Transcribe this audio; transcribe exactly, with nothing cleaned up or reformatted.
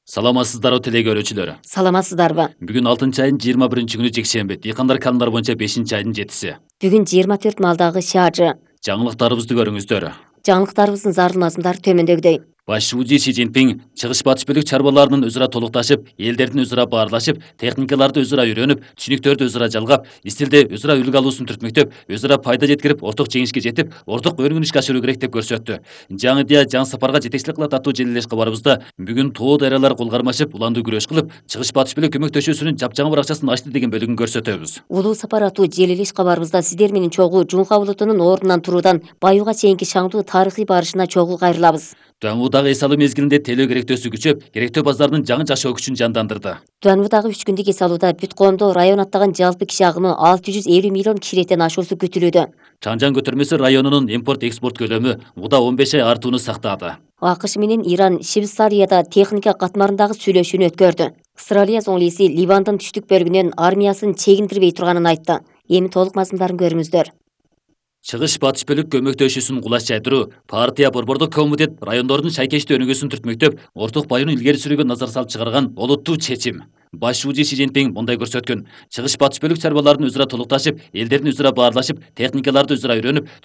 Саламатсыздарбы теле көрүүчүлөр. Саламатсыздарбы? Бүгүн алтынчы айдын жыйырма биринчи күнү жекшемби. Дыйкандар календарь боюнча бешинчи айдын жетиси. Бүгүн жыйырма төрт малдагы шаажы. Жаңылыктарыбызды көрүңүздөр. Жаңылыктарыбыздын зарыл мазмундары төмөндөгүдөй. Башчы Си Цзиньпин чыгыш батыш бөлүк чарбаларынын өзара толукташып, элдердин өзара баарлашып, техникаларды өзара үйрөнүп, түшүнүктөрдү өзара жалгап, истилде өзара үлгү алуусун түртмөктөп, өзара пайда жеткирип, орток жеңишке жетип, орток өнүгүшкө ашыруу керек деп көрсөттү. Жаңы идея жаңы сапарга жетекчилик кылат аттуу желилеш кабарыбызда бүгүн тоо дарыялар кол кармашып, уландуу күрөш кылып, чыгыш батыш бөлүк көмөктөшүүсүнүн жапжаңы баракчасын ачты деген бөлүгүн көрсөтөбүз. Улуу сапар аттуу желилеш кабарыбызда сиздер менен чогуу Жуңка булутунун ордунан туруудан Баюуга чейинки шаңдуу тарыхый барышына чогуу кайрылабыз. Дуанбудагы эс алуу мезгилинде телөө керектөөсү күчөп, керектөө базардын жаңы жашоо күчүн жандандырды. Дуанбудагы үч күндүк эс алууда бүт коомдо район аттаган жалпы киши агымы алты жүз элүү миллион кишилеттен ашуусу күтүлүүдө. Чаңжан көтөрмөсү районунун импорт-экспорт көлөмү муда он беш ай артууну сактады. АКШ менен Иран Швейцарияда техника катмарындагы сүйлөшүүнү өткөрдү. Австралия зоңлиси Ливандын түштүк бөлүгүнөн армиясын чегиндирбей турганын айтты. Эми толук мазмундарын көрүңүздөр. Чыгыш батыш бөлүк көмөктөшүүсүн кулаш жайдыруу, партия борбордук комитет райондордун шайкештүү өнүгүүсүн түртмөктөп, орток баюуну илгери сүрүүгө назар салып чыгарган олуттуу чечим. Башчы Си Цзиньпин мындай көрсөткөн. Чыгыш батыш бөлүк чарбаларынын өзара толукташып, элдердин өзара баарлашып, техникаларды өзара үйрөнүп,